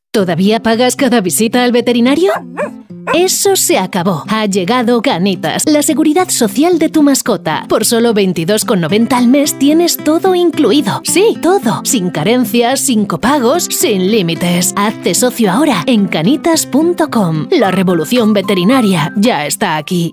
¿Todavía pagas cada visita al veterinario? Eso se acabó. Ha llegado Canitas, la seguridad social de tu mascota. Por solo 22,90 al mes tienes todo incluido. Sí, todo. Sin carencias, sin copagos, sin límites. Hazte socio ahora en canitas.com. La revolución veterinaria ya está aquí.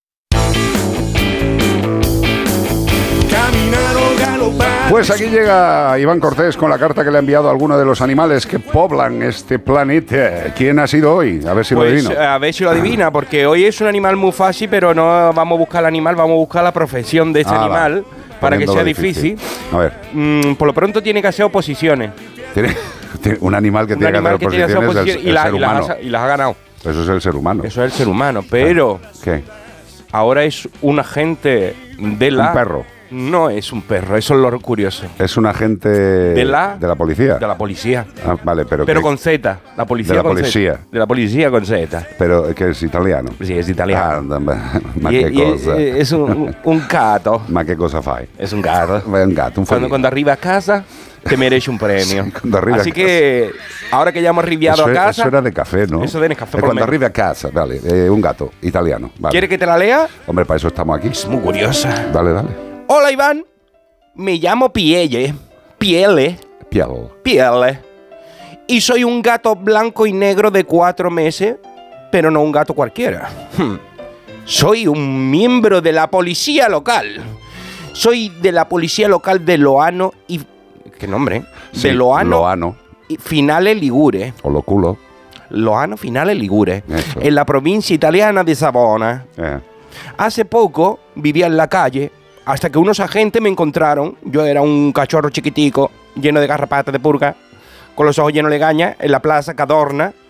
Pues aquí llega Iván Cortés con la carta que le ha enviado a alguno de los animales que poblan este planeta. ¿Quién ha sido hoy? A ver si lo adivino. A ver si lo adivina, porque hoy es un animal muy fácil, pero no vamos a buscar el animal, vamos a buscar la profesión de este animal para que sea difícil. A ver. Por lo pronto tiene que hacer oposiciones. Tiene un animal que tiene que hacer oposiciones el ser humano. Y las ha ganado. Eso es el ser humano. Eso es el ser humano, pero... ¿Qué? Ahora es un agente de la... Un perro. No es un perro, eso es lo curioso. Es un agente de la policía. De la policía. Ah, vale, pero con Z. La policía de la con policía. Z. De la policía con Z. Pero que es italiano. Sí, es italiano. Ah, ma che cosa. Es un gato. Ma che cosa fai? Es un gato. È un gatto, un felino. Cuando arriba a casa te merece un premio. Sí, así que ahora que ya hemos arribiado a casa... Eso era de café, ¿no? Eso de café. Cuando arriba a casa, vale. Un gato italiano. Vale. ¿Quiere que te la lea? Hombre, para eso estamos aquí. Es muy curiosa. Dale. Hola, Iván. Me llamo Pielle. Pielle. Y soy un gato blanco y negro de 4 meses, pero no un gato cualquiera. Soy un miembro de la policía local. Soy de la policía local de Loano y... ¿Qué nombre? Sí, de Loano. Y Finale Ligure. O lo culo. Loano Finale Ligure. Eso. En la provincia italiana de Savona. Hace poco vivía en la calle hasta que unos agentes me encontraron. Yo era un cachorro chiquitico, lleno de garrapatas de purga, con los ojos llenos de gaña, en la plaza Cadorna,